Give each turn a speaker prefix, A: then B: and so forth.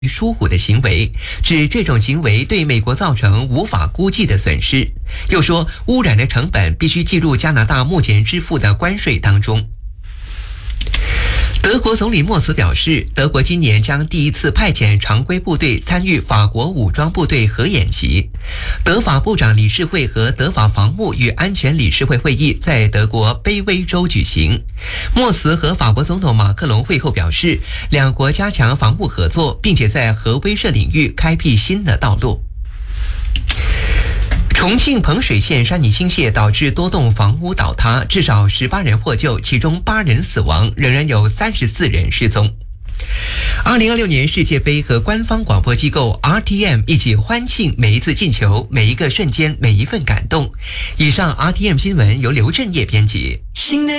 A: 疏忽的行为，指这种行为对美国造成无法估计的损失。又说，污染的成本必须计入加拿大目前支付的关税当中。德国总理默茨表示，德国今年将第一次派遣常规部队参与法国武装部队核演习。德法部长理事会和德法防务与安全理事会会议在德国卑威州举行。默茨和法国总统马克龙会后表示，两国加强防务合作，并且在核威慑领域开辟新的道路。重庆彭水县山泥倾泻导致多栋房屋倒塌，至少18人获救，其中8人死亡，仍然有34人失踪。2026年世界杯和官方广播机构 RTM 一起欢庆每一次进球、每一个瞬间、每一份感动。以上 RTM 新闻由刘振业编辑。